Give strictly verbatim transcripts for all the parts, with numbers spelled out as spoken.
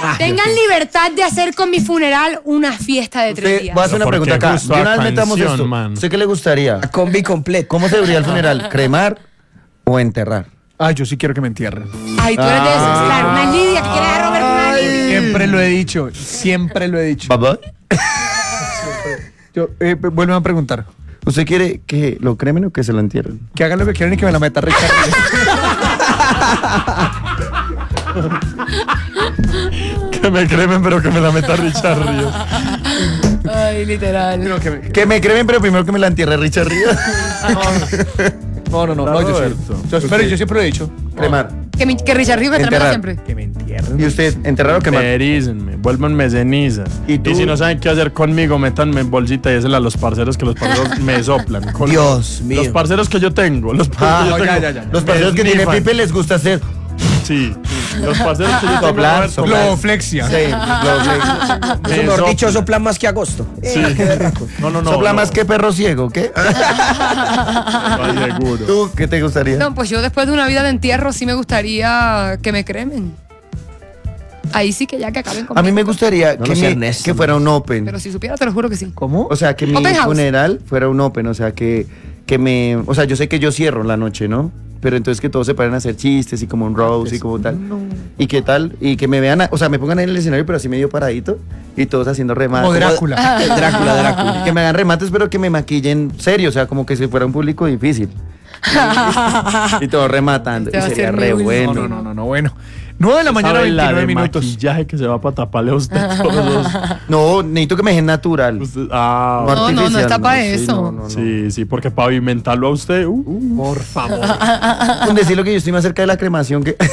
Ah, tengan libertad de hacer con mi funeral una fiesta de tres Usted, días. voy a hacer una ¿Por pregunta qué acá. justo De una a vez metamos canción, esto. man? ¿Usted qué le gustaría? La combi completa. ¿Cómo se vería el funeral? ¿Cremar o enterrar? Ay, yo sí quiero que me entierren. Ay, tú eres de esos, Ah. claro. Una Lidia que quiere a Roberto, una Lidia. Siempre lo he dicho, siempre lo he dicho. ¿Papá? Yo, eh, vuelven a preguntar. ¿Usted quiere que lo cremen o que se lo entierren? Que hagan lo que quieran y que me la meta Richard. Que me cremen, pero que me la meta Richard Ríos. Ay, literal. No, que me- Que me cremen, pero primero que me la entierre Richard Ríos. no, no, no, no, yo, sí. Roberto. Yo, pero yo siempre lo he dicho. Cremar. Que, mi- que Richard Ríos me tremenda Enterrar. siempre. Que me entierren. ¿Y usted, enterrar o quemar? Perícenme, vuélvanme ceniza. ¿Y ¿Y, tú? si no saben qué hacer conmigo, métanme en bolsita y désela a los parceros, que los parceros me soplan. Con Dios mío. Los parceros que yo tengo. Los parceros Ah, que yo ya, tengo. ya, ya. Los parceros que tiene Pipe les gusta hacer. Sí. Los parceros que yo tengo. Soplar, Roberto, soplar. Globoflexia. Sí, lo- me Eso, mejor dicho, soplan. sopla más que agosto. Sí. Eh, qué berraco. No, no, no. Sopla no. más que perro ciego, ¿qué? Estoy seguro. ¿Tú qué te gustaría? No, pues yo después de una vida de entierro sí me gustaría que me cremen. Ahí sí que ya que acaben conmigo. A mí me gustaría No, que, no sea mi- Ernesto, que fuera un open. Pero si supiera, te lo juro que sí. ¿Cómo? O sea, que mi Open house. funeral fuera un open. O sea, que, que me... O sea, yo sé que yo cierro la noche, ¿no? Pero entonces que todos se paren a hacer chistes y como un roast y como tal. Y qué tal, y que me vean, a- o sea, me pongan en el escenario, pero así medio paradito y todos haciendo remates. Como Drácula. Drácula, Drácula. Que me hagan remates, pero que me maquillen serio, o sea, como que si fuera un público difícil. Y, y todos rematando. Te Y va a sería ser re muy bueno. No, no, no, no, no, bueno. nueve de la mañana, ¿Sabe la veintinueve de minutos. maquillaje que se va para taparle a usted todos? No, necesito que me dejen natural. Usted- ah, No, no, no artificial, está pa' sí, eso. no, no, no. sí, sí, porque pavimentarlo a usted, uh, uh, Por favor. Con decirlo que yo estoy más cerca de la cremación que.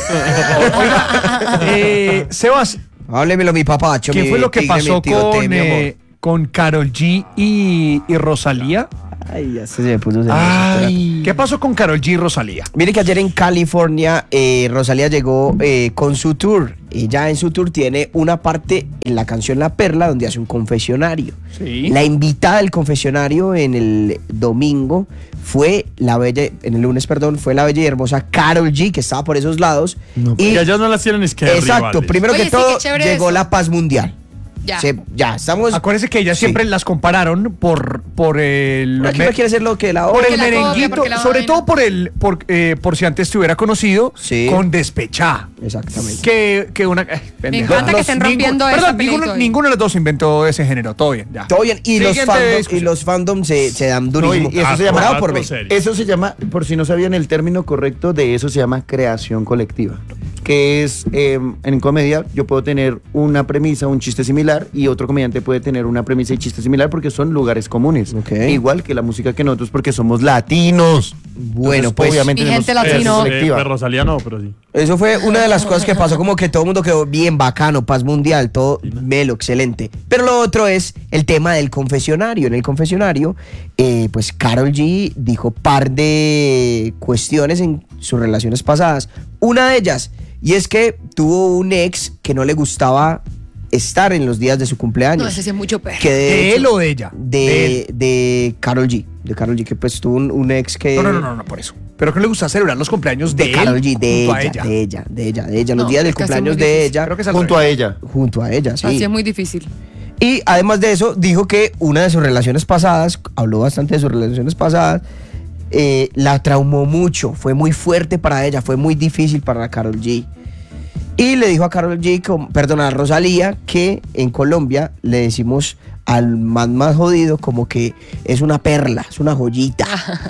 eh, Sebas, Háblemelo, mi papacho. ¿qué mi fue lo que tigre, mi pasó tío T, con, mi amor? eh, con Karol G y, y Rosalía? Ay, ya se me puso celoso. Ay. ¿Qué pasó con Karol G y Rosalía? Mire que ayer en California eh, Rosalía llegó eh, con su tour. Ella en su tour tiene una parte en la canción La Perla donde hace un confesionario. Sí. La invitada del confesionario en el domingo fue la bella, en el lunes, perdón, fue la bella y hermosa Karol G, que estaba por esos lados. y ellas no las tienen es que de exacto, rivales. primero Oye, que sí, todo qué chévere llegó eso. la paz mundial. Ya. Se- ya, estamos... Acuérdense que ellas Sí. siempre las compararon por, por el... Aquí no quiere hacer lo que la Por Porque el la copia, merenguito, porque la sobre vaina. todo por el, por, eh, por si antes te hubiera conocido, Sí. con Despechá. Exactamente. Que, que una... eh, pendeja. encanta que estén rompiendo ningún- esa perdón, pelea y ninguno, todo. ninguno de los dos inventó ese género, todo bien, ya. Todo bien. Y los, Siguiente fandom, y discusión. los fandoms se, se dan No, durísimo. y- y eso Ah, se llama- Bravo por algo ver. serio. Eso se llama, por si no sabían el término correcto de eso, se llama creación colectiva. Que es, eh, en comedia, yo puedo tener una premisa, un chiste similar, y otro comediante puede tener una premisa y chiste similar porque son lugares comunes. Ok. Igual que la música que nosotros, porque somos latinos. Bueno, Entonces, pues, obviamente Mi tenemos gente latino. creación Eh, colectiva. pues Rosalía no, pero sí. Eso fue una de las cosas que pasó, como que todo el mundo quedó bien bacano, paz mundial, todo melo, excelente. Pero lo otro es el tema del confesionario. En el confesionario, eh, pues Karol G dijo par de cuestiones en sus relaciones pasadas. Una de ellas, y es que tuvo un ex que no le gustaba estar en los días de su cumpleaños. No, ese sí es mucho peor. que de, ¿De hecho- él o de ella? De De, él. de Karol G. De Karol G, que pues tuvo un, un ex que... No, no, no, no, no, por eso. Pero que le gusta celebrar los cumpleaños de, De Karol G, él de junto a ella, de ella, de ella, de ella. Los No, días del es que hace cumpleaños muy de difícil. ella. Creo que es al Junto a revés. ella. Junto a ella, sí. Así es muy difícil. Y además de eso, dijo que una de sus relaciones pasadas, habló bastante de sus relaciones pasadas, eh, la traumó mucho, fue muy fuerte para ella, fue muy difícil para la Karol G. Y le dijo a Karol G, como- perdón, a Rosalía, que en Colombia le decimos al más más jodido como que es una perla, es una joyita.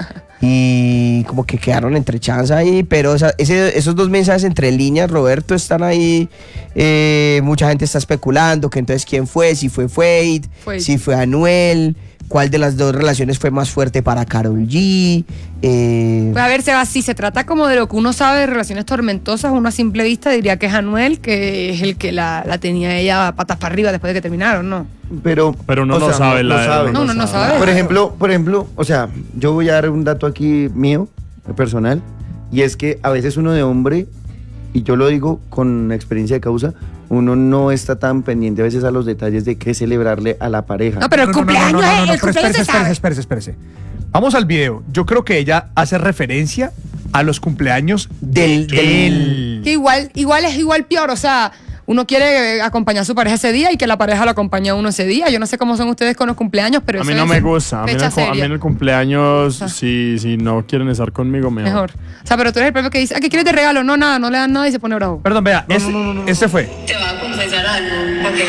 Y como que quedaron entre chance ahí, pero esa- ese- esos dos mensajes entre líneas, Roberto, están ahí. eh, mucha gente está especulando que entonces quién fue, si fue Fade, Fade. si fue Anuel, cuál de las dos relaciones fue más fuerte para Karol G. eh, Pues a ver, Sebas, si se trata como de lo que uno sabe de relaciones tormentosas, uno a simple vista diría que es Anuel, que es el que la, la tenía ella patas para arriba después de que terminaron, ¿no? Pero, Pero uno o no sea, sabe la de- No, uno no sabe. Por ejemplo, por ejemplo, o sea, yo voy a dar un dato aquí mío, personal, y es que a veces uno de hombre, y yo lo digo con experiencia de causa, uno no está tan pendiente a veces a los detalles de qué celebrarle a la pareja. No, pero el No, no, no, cumpleaños, no, no, no, es- no, el pero cumpleaños se espérese, sabe. espérese, espérese, espérese. Vamos al video. Yo creo que ella hace referencia a los cumpleaños Del- de del- él. Que igual, igual es igual peor, o sea, uno quiere acompañar a su pareja ese día y que la pareja lo acompañe a uno ese día. Yo no sé cómo son ustedes con los cumpleaños, pero A mí eso no es me gusta. A mí, en fecha el, cu- a mí seria. en el cumpleaños, si, si no quieren estar conmigo, mejor. Mejor. O sea, pero tú eres el propio que dice, ¿a qué quieres de regalo? No, nada, no le dan nada y se pone bravo. Perdón, vea, ese, ese fue. Te voy a confesar algo. Ok.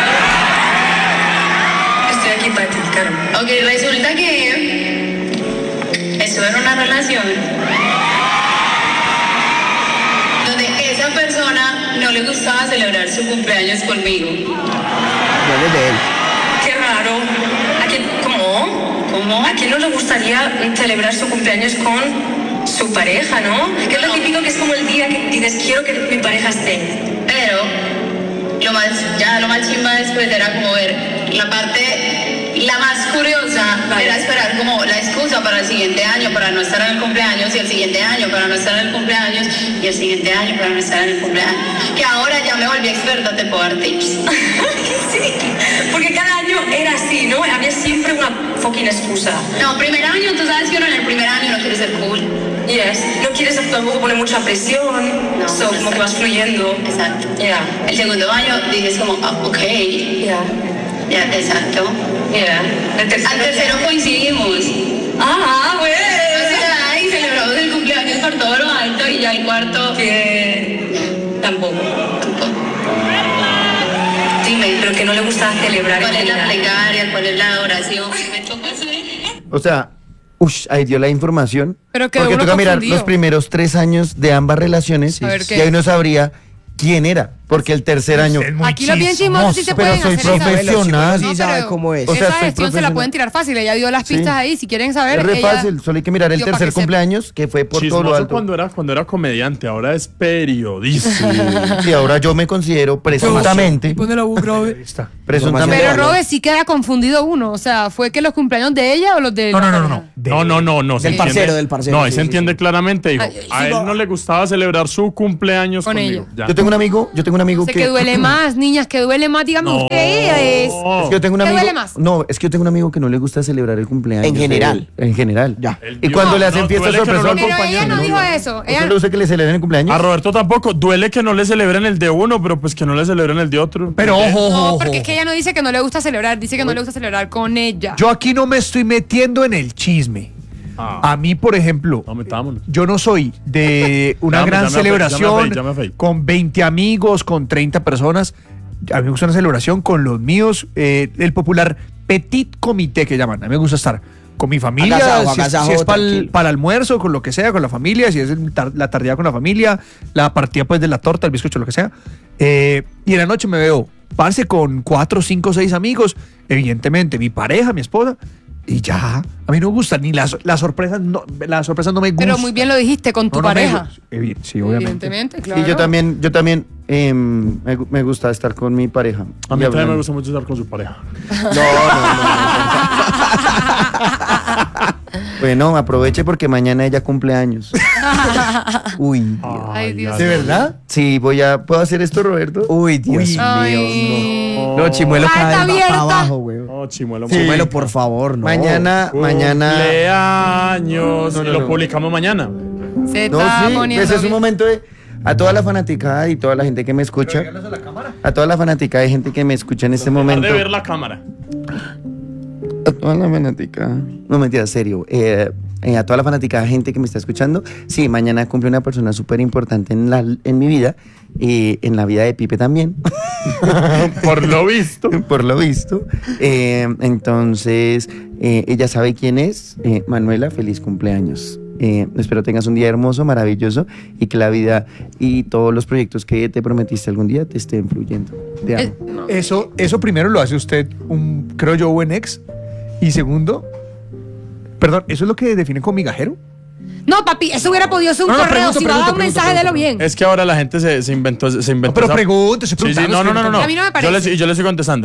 Estoy aquí para ti, Carmen. Ok, resulta que estuve en una relación donde esa persona no le gustaba celebrar su cumpleaños conmigo. No es de él. Qué raro. ¿A quién, ¿Cómo? ¿Cómo? ¿A quién no le gustaría celebrar su cumpleaños con su pareja, no? Que es lo típico que es como el día que dices, quiero que mi pareja esté. Pero lo más, ya lo más chimba después era como ver la parte, la más curiosa era esperar como la excusa para el siguiente año para no estar en el cumpleaños y el siguiente año para no estar en el cumpleaños y el siguiente año para no estar en el cumpleaños. Que ahora ya me volví experta, te puedo dar tips. Sí, porque cada año era así, ¿no? Había siempre una fucking excusa. No, primer año, tú sabes que uno en el primer año no quiere ser cool. Yes. No quieres tampoco poner mucha presión. No. So, como que vas fluyendo. Exacto. Yeah. El segundo año dices como, ah, ok. Yeah. Ya, yeah, exacto. Yeah. El tercero, Al tercero ya. coincidimos. Ah, bueno. O sea, ahí celebramos el cumpleaños por todo lo alto y ya el cuarto. Que tampoco. Tampoco. Dime, pero que no le gusta celebrar. ¿Cuál es la plegaria? ¿Cuál es la oración? Me toca hacer. O sea, ush, ahí dio la información. Pero quedó porque uno toca mirar confundido. los primeros tres años de ambas relaciones A ver, y ¿qué? ahí uno sabría quién era. Porque el tercer año. Usted es muy Aquí lo bien chismoso sí se pero pueden soy hacer esa- profesional. Sí, No, sabe pero cómo es. O sea, esa soy gestión se la profesional. pueden tirar fácil. Ella dio las Sí. pistas ahí. Si quieren saber. Es re ella fácil, solo hay que mirar el dio pa' tercer que sepa. cumpleaños que fue por todo lo Chismoso alto. cuando era, cuando era comediante, ahora es periodista. Y ahora yo me considero presuntamente. Pone la voz grave. Ahí está. Presuntamente. Pero valor. Robert sí queda confundido uno. O sea, ¿fue que los cumpleaños de ella o los de No, la no, no, no. pareja? no. De- No, no, no, no. se Del entiende- parcero, del parcero, No, ahí sí, se sí, entiende sí. claramente. Dijo, Ay, sí, a él va. no le gustaba celebrar su cumpleaños Con conmigo. ella. Ya. Yo tengo un amigo, yo tengo un amigo Sé que. que duele más, niñas, que duele más. Dígame No. ustedes. Es que yo tengo un ¿Qué amigo. duele más? No, es que yo tengo un amigo que no le gusta celebrar el cumpleaños. En general. de- En general. Ya. El Y Dios. cuando le hacen No, fiesta duele que no sorpresa. lo Pero acompañe ella no en dijo novio. eso. ¿Usted Ella le gusta que le celebren el cumpleaños? A Roberto tampoco. Duele que no le celebren el de uno, pero pues que no le celebren el de otro. Pero ¿Por qué? ojo, ojo, no, ojo. porque es que ella no dice que no le gusta celebrar, dice que no le gusta celebrar con ella. Yo aquí no me estoy metiendo en el chisme. Ah. A mí, por ejemplo, No, metámonos. yo no soy de una Ya me- gran ya me afe- celebración ya me afe- ya me afe- con veinte amigos, con treinta personas. A mí me gusta una celebración con los míos, eh, el popular petit comité que llaman. A mí me gusta estar con mi familia, Agasajo, si, es- agasajo, si es para el, tranquilo. para el almuerzo, con lo que sea, con la familia, si es el tar- la tardía con la familia, la partida pues de la torta, el bizcocho, lo que sea. Eh, y en la noche me veo, parce, con cuatro, cinco, seis amigos, evidentemente, mi pareja, mi esposa, y ya. A mí no me gusta, ni las, las sorpresas, no, las sorpresas no me gustan. Pero muy bien lo dijiste, con tu No, no me pareja. gu- Evi- sí, obviamente. Evidentemente, claro. Sí, yo también, yo también eh, me, gu- me gusta estar con mi pareja. A mí Y también hablando. me gusta mucho estar con su pareja. No, no, no. Bueno, aproveche porque mañana ella cumple años. Uy, Dios. Ay, Dios. ¿De verdad? Sí, voy a. ¿Puedo hacer esto, Roberto? Uy, Dios Uy. Ay. mío. No, no Chimuelo Carta cada vez va abierta. para abajo, güey. No, chimuelo. Chimuelo, por favor, no. Mañana, mañana. Cumpleaños. No, no, y lo no. publicamos mañana. Se No, está sí, poniendo ese es un bien. momento de. A toda la fanaticada y toda la gente que me escucha. A toda la fanaticada y gente que me escucha en este Dejar momento. de ver la cámara. A toda la fanática. No, mentira, serio. Eh, eh, a toda la fanática, gente que me está escuchando. Sí, mañana cumple una persona súper importante en, la, en mi vida. Y en la vida de Pipe también. Por lo visto. Por lo visto. Eh, entonces, eh, ella sabe quién es. Eh, Manuela, feliz cumpleaños. Eh, espero tengas un día hermoso, maravilloso. Y que la vida y todos los proyectos que te prometiste algún día te estén fluyendo. Te amo. Eh, no. Eso, eso primero lo hace usted, un, creo yo, buen ex. Y segundo, perdón, ¿eso es lo que define como migajero? No, papi, eso hubiera podido ser un No, no, correo. pregunto, Si va a dar un pregunto, mensaje, pregunto, délo bien. Es que ahora la gente se, se inventó. Se inventó No, pero esa- pregunte, estoy Sí, sí, preguntando, no, no, estoy no, no. A mí no me Yo le, parece. yo le estoy contestando.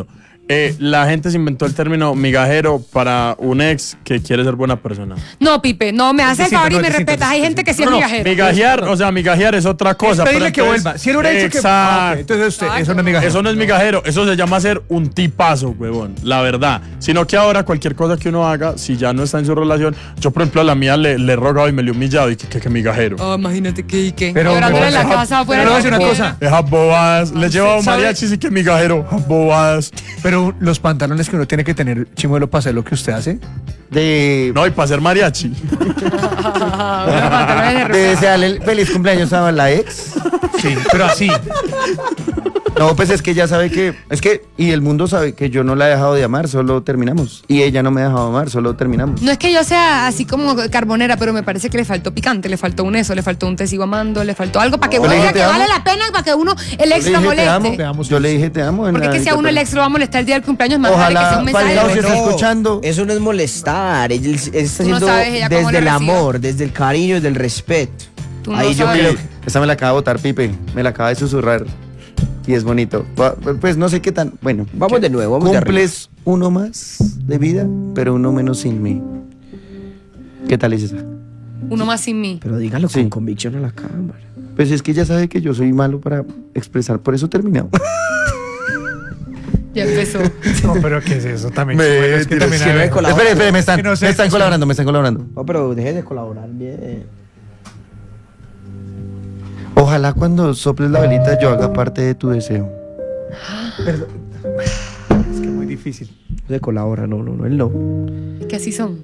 Eh, la gente se inventó el término migajero para un ex que quiere ser buena persona. No, Pipe, no, me haces el distinto, favor y no, me es distinto, respetas. Hay es gente que sí es No, no, migajero. migajear, o sea, migajear es otra cosa. Es pedirle pero que entonces- vuelva. Si él hubiera dicho que. Exacto. Ah, ok, entonces usted, eso no es migajero. Eso no es migajero, eso se llama ser un tipazo, huevón, la verdad. Sino que ahora cualquier cosa que uno haga, si ya no está en su relación, yo por ejemplo a la mía le, le he rogado y me le he humillado y que, que, que migajero. Oh, imagínate que y qué. Pero- Llorándole en la pero- casa afuera. pero de le voy a decir una cualquiera. cosa. Esas bobadas, le he llevado ¿sabe? mariachis y que migajero, esas bobadas. Pero los pantalones que uno tiene que tener, Chimuelo, para hacer lo que usted hace. De, No, y para ser mariachi. Ah, unos pantalones de de rosa. desearle el feliz cumpleaños a la ex. Sí, pero así. No, pues es que ella sabe que, es que, y el mundo sabe que yo no la he dejado de amar, solo terminamos. Y ella no me ha dejado de amar, solo terminamos. No es que yo sea así como carbonera, pero me parece que le faltó picante, le faltó un eso, le faltó un te sigo amando, le faltó algo para que No. uno Yo le diga dije, que "Te vale amo". la pena y para que uno, el ex Yo lo le dije, te amo. moleste. Veamos. Yo le dije te amo. en Porque la es que si a uno el interpretación. ex lo va a molestar el día del cumpleaños, más vale que Ojalá sea un mensaje. Falcao de- se está escuchando. Eso no es molestar. Él, él está Tú no haciendo sabes ella cómo desde le el recibe. amor, desde el cariño, desde el respeto. Tú no Ahí yo sabes. creo Esta me la acaba de botar Pipe, me la acaba de susurrar. Y es bonito. Va- Pues no sé qué tan. Bueno. Vamos de nuevo, vamos de Cumples uno más de vida, pero uno menos sin mí. ¿Qué tal es esa? Uno más sin mí. Pero dígalo Sí. con convicción a la cámara. Pues es que ella sabe que yo soy malo para expresar, por eso terminamos. Ya empezó. No, pero ¿qué es eso también? Me- Chimuelo? Es que tienes también que hay- ver con la- Espere, espere, me están, Que no sé, me están que sí. colaborando, me están colaborando. No, pero deje de colaborar bien. Ojalá cuando soples la velita yo haga parte de tu deseo. Es que es muy difícil. Se colabora, no, no, no, él no. Que así son.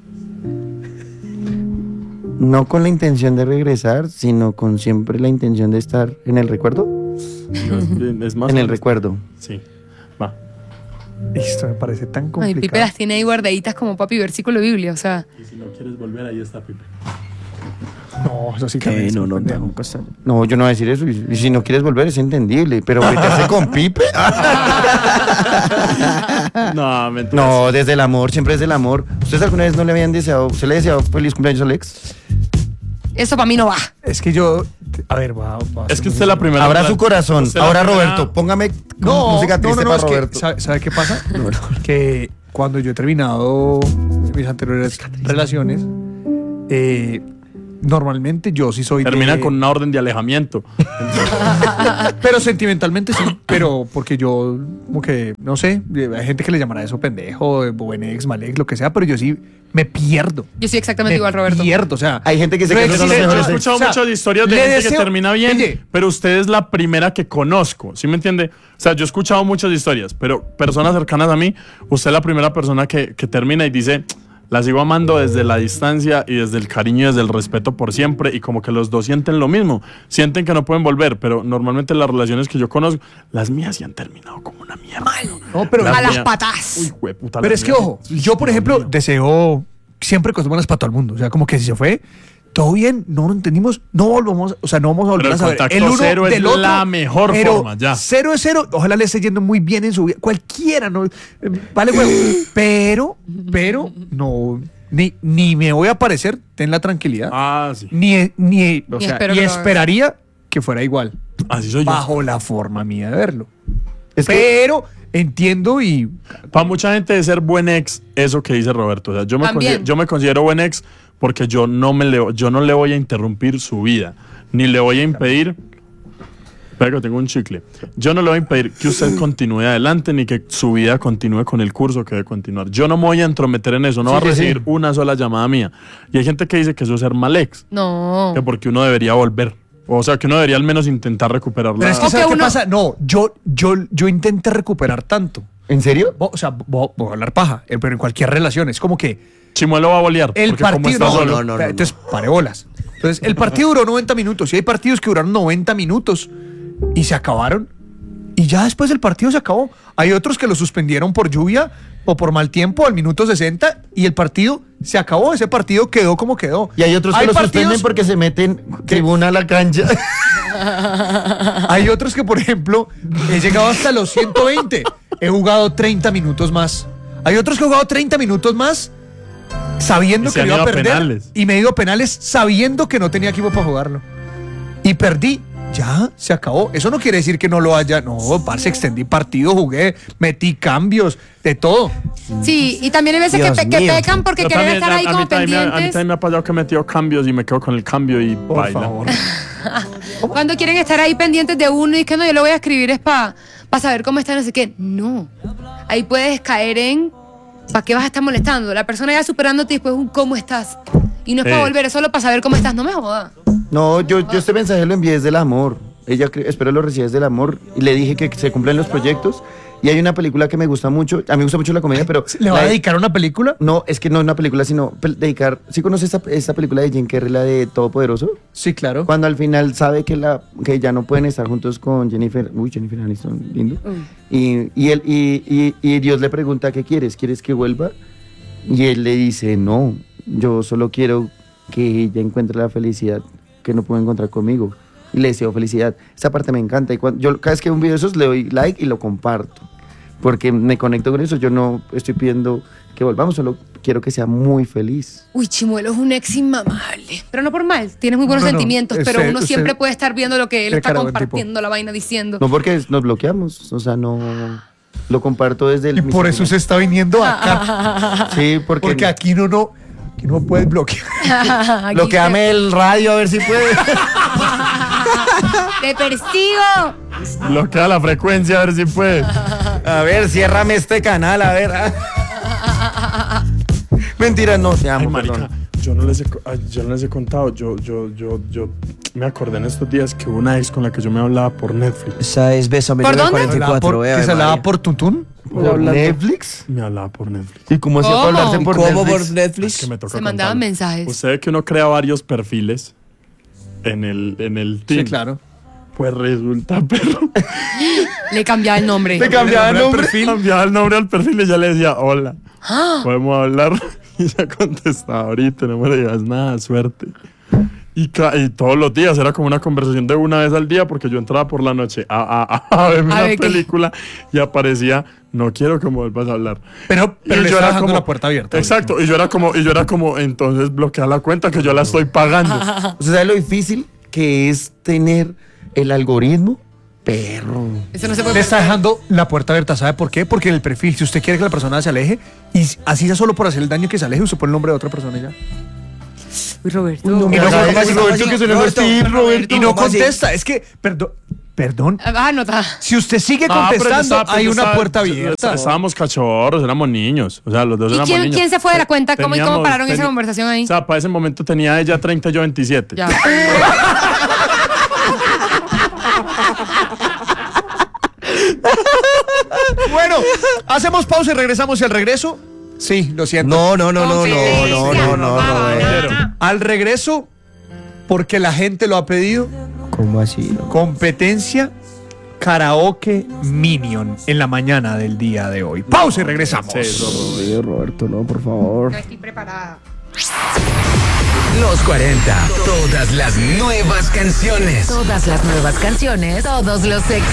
No con la intención de regresar, sino con siempre la intención de estar en el recuerdo. No, es más En el honesto. recuerdo. Sí. Va. Esto me parece tan Ay, complicado. Pipe las tiene ahí guardaditas como papi versículo de Biblia, o sea. Y si no quieres volver, ahí está Pipe. No, eso sí que Que es no, un no, pendejo. tampoco está. No, yo no voy a decir eso. Y, y si no quieres volver es entendible. Pero meterse con Pipe. No, mentira. No, desde el amor, siempre desde el amor. ¿Ustedes alguna vez no le habían deseado, se le deseado feliz cumpleaños al ex? Eso para mí no va. Es que yo. A ver, va. va a Es ser que muy usted la primera. Abra su corazón. usted la Ahora primera- Roberto, póngame No, música no, triste no, no, para es que, Roberto. ¿sabe, sabe qué pasa? Que cuando yo he terminado mis anteriores relaciones, eh, normalmente yo sí soy Termina de- con una orden de alejamiento. Pero sentimentalmente sí, pero porque yo, como que, no sé, hay gente que le llamará eso pendejo, buen ex, mal ex, lo que sea, pero yo sí me pierdo. Yo soy exactamente Me igual, Roberto. pierdo, o sea. Hay gente que se no cree que son los existe- Yo he mejores ex. escuchado O sea, muchas historias de le gente que deseo- termina bien, Oye. pero usted es la primera que conozco, ¿sí me entiende? O sea, yo he escuchado muchas historias, pero personas cercanas a mí, usted es la primera persona que, que termina y dice, la sigo amando desde la distancia y desde el cariño y desde el respeto por siempre, y como que los dos sienten lo mismo, sienten que no pueden volver, pero normalmente las relaciones que yo conozco, las mías sí han terminado como una mierda. No, pero, A las mía- patas. Uy, jueputa, pero las es que, mías- ojo, yo, por ejemplo, deseo siempre cosas buenas para todo el mundo. O sea, como que si se fue, todo bien, no lo entendimos, no volvamos, o sea, no vamos a volver Pero a el saber. contacto cero es la mejor pero forma, ya. Cero es cero, ojalá le esté yendo muy bien en su vida. Cualquiera, no, eh, vale huevo. Pero, pero, no, ni, ni me voy a aparecer, ten la tranquilidad. Ah, sí. Ni, ni, o Ni sea, espero y que lo hagas. esperaría que fuera igual. Así soy yo. Bajo la forma mía de verlo. Es que- Pero entiendo y Para mucha gente de ser buen ex, eso que dice Roberto. O sea, yo me, También. considero, yo me considero buen ex porque yo no, me le, yo no le voy a interrumpir su vida, ni le voy a impedir. Espera que tengo un chicle. Yo no le voy a impedir que usted continúe adelante, ni que su vida continúe con el curso que debe continuar. Yo no me voy a entrometer en eso, no Sí, va a sí, recibir sí. una sola llamada mía. Y hay gente que dice que eso es ser mal ex, No. que porque uno debería volver. O sea, que uno debería al menos intentar recuperar la... Pero es que O ¿sabes que qué uno- pasa? No, yo, yo, yo intenté recuperar tanto. ¿En serio? Bo- O sea, voy a hablar paja, eh, pero en cualquier relación. Es como que Chimuelo va a bolear. el porque como partido. está No, solo- no, no, no, no. Entonces, pare bolas. Entonces, el partido duró noventa minutos y hay partidos que duraron noventa minutos y se acabaron. Y ya después el partido se acabó. Hay otros que lo suspendieron por lluvia o por mal tiempo al minuto sesenta y el partido se acabó. Ese partido quedó como quedó. Y hay otros que lo partidos- suspenden porque se meten tribuna a la cancha. Hay otros que, por ejemplo, he llegado hasta los ciento veinte. He jugado treinta minutos más. Hay otros que he jugado treinta minutos más sabiendo Y se que han lo iba a ido a perder. penales. Y me he ido a penales sabiendo que no tenía equipo para jugarlo. Y perdí. Ya, se acabó. Eso no quiere decir que no lo haya. No, parce, extendí partido, jugué, metí cambios, de todo. Sí, y también hay veces que, Dios pe- que mío. pecan porque Yo quieren también, estar ahí a, a como mí también me, a mí pendientes. también me ha pasado que he metido cambios y me quedo con el cambio y Por baila. favor. Cuando quieren estar ahí pendientes de uno y que no, yo lo voy a escribir es para saber cómo está, no sé qué. No. Ahí puedes caer en ¿para qué vas a estar molestando? La persona ya superándote y después un ¿cómo estás? Y no es para Eh. volver, es solo para saber cómo estás. No me jodas. No, yo, yo este mensaje lo envié desde el amor. Ella cre- espero lo reciba desde el amor. Y le dije que se cumplen los proyectos. Y hay una película que me gusta mucho. A mí me gusta mucho la comedia, pero... ¿Le va la a de- dedicar una película? No, es que no es una película, sino pel- dedicar... ¿Sí conoces esta, esta película de Jim Carrey, la de Todopoderoso? Sí, claro. Cuando al final sabe que, la, que ya no pueden estar juntos con Jennifer... Uy, Jennifer Aniston, lindo. Y, y, él, y, y, y Dios le pregunta, ¿qué quieres? ¿Quieres que vuelva? Y él le dice, no, yo solo quiero que ella encuentre la felicidad que no puedo encontrar conmigo. Y le deseo felicidad. Esa parte me encanta. Y cuando, yo cada vez que veo un video de esos le doy like y lo comparto. Porque me conecto con eso. Yo no estoy pidiendo que volvamos, solo quiero que sea muy feliz. Uy, Chimuelo es un ex inmamable. Pero no por mal, tienes muy buenos No, no, sentimientos, ese- pero uno ese- siempre puede estar viendo lo que él qué está cara buen compartiendo, la vaina diciendo. No porque nos bloqueamos. O sea, no... Lo comparto desde el... Y mi por eso se sentimiento. está viniendo acá. Sí, porque... Porque aquí no, no, aquí no puedes bloquear. Aquí Bloqueame el radio a ver si puede. te, te persigo. Bloquea la frecuencia a ver si puede. A ver, ciérrame este canal, a ver. Mentira, no, te Ay, amo, marica, perdón. yo no les he, co- ay, yo no les he contado. Yo, yo, yo, yo me acordé en estos días que hubo una ex con la que yo me hablaba por Netflix. Esa es Bésame ¿Por dónde? cuarenta y Hablaba cuatro, por- vea, ¿Que se Ave hablaba María. por Tuntún? ¿Por Netflix? Me hablaba por Netflix. ¿Y cómo hacía para ¿Cómo? hablarse ¿Y por cómo Netflix? por Netflix? Es que me toca Se mandaban contarlo. mensajes. Usted ve que uno crea varios perfiles en el, en el team. Sí, claro. Pues resulta, perro. Le cambiaba el nombre. ¿Te cambiaba el nombre? Cambiaba el nombre al perfil y ya le decía, hola, podemos hablar. Y ya contestaba, ahorita no me digas nada, suerte. Y, ca- y todos los días era como una conversación de una vez al día porque yo entraba por la noche a, a, a, a verme A una ver qué. película y aparecía, no quiero que me vuelvas a hablar. Pero, pero Y le yo está era dejando como- la puerta abierta. Exacto, y yo era como, y yo era como, entonces bloquea la cuenta que yo la estoy pagando. O sea, ¿sabes lo difícil que es tener el algoritmo? Perro. Eso no se Le puede está perder. dejando la puerta abierta. ¿Sabe por qué? Porque en el perfil, si usted quiere que la persona se aleje, y así sea solo por hacer el daño que se aleje, usted pone el nombre de otra persona y ya. Uy, Roberto. no me Y no, haga ¿cómo eso, así, Roberto, Roberto? que suena Roberto, así, Roberto. Y no ¿Cómo así? contesta. Es que, perdón, perdón. Ah, no está. Si usted sigue Ah, pero yo contestando, estaba- pero hay yo una estaba- puerta yo- abierta. Estábamos cachorros, éramos niños. O sea, los dos ¿Y éramos quién, niños. quién se fue de la cuenta? ¿Cómo y cómo Teníamos- pararon esa teni- conversación ahí? O sea, para ese momento tenía ella treinta y yo veintisiete. Ya. Bueno, hacemos pausa y regresamos. Y al regreso, sí, lo siento. No, no, no, no, no, no, no, no, Roberto. Al regreso, porque la gente lo ha pedido, ¿Cómo así? No? competencia karaoke Minion en la mañana del día de hoy. Pausa y regresamos. Sí, eso, Oye, Roberto, no, por favor. No estoy preparada. Los cuarenta, todas las nuevas canciones. Todas las nuevas canciones, todos los éxitos.